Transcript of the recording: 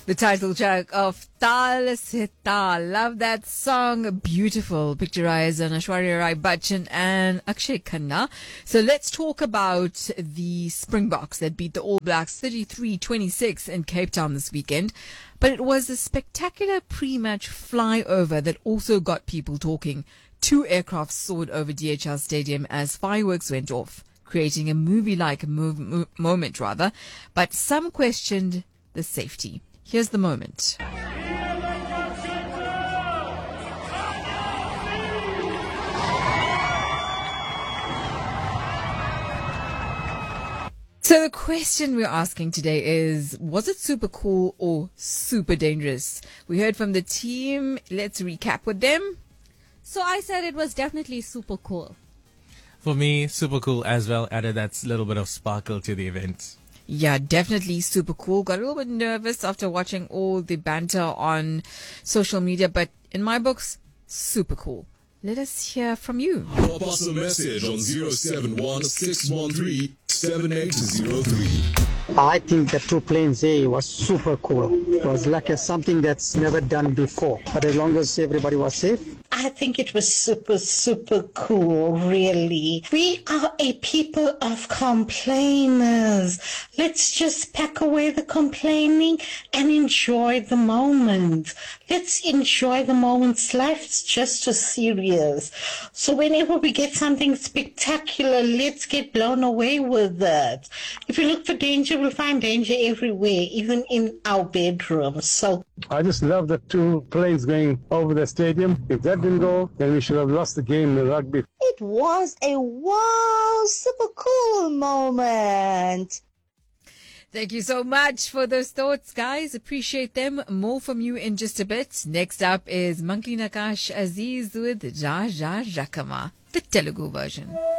The title track of Tal Se Tal. Love that song. Beautiful. Picturized on Aishwarya Rai Bachchan and Akshay Khanna. So let's talk about the Springboks that beat the All Blacks 33-26 in Cape Town this weekend. But it was a spectacular pre-match flyover that also got people talking. 2 aircraft soared over DHL Stadium as fireworks went off, creating a movie-like moment, but some questioned the safety. Here's the moment. So the question we're asking today is, was it super cool or super dangerous? We heard from the team. Let's recap with them. So I said it was definitely super cool. For me, super cool as well. Added that little bit of sparkle to the event. Yeah, definitely super cool. Got a little bit nervous after watching all the banter on social media, but in my books, super cool. Let us hear from you. Drop us a message on 071-613-7803. I think the 2 planes there was super cool. It was like something that's never done before. But as long as everybody was safe. I think it was super cool, really. We are a people of complainers. Let's just pack away the complaining and enjoy the moment. Let's enjoy the moments. Life's just too serious. So whenever we get something spectacular, let's get blown away with it. If you look for danger, we'll find danger everywhere, even in our bedrooms. So I just love the 2 planes going over the stadium. If that didn't go, then we should have lost the game in rugby. It was a wow, super cool moment. Thank you so much for those thoughts, guys. Appreciate them. More from you in just a bit. Next up is Monkey Nakash Aziz with Ja Ja Jakama, the Telugu version.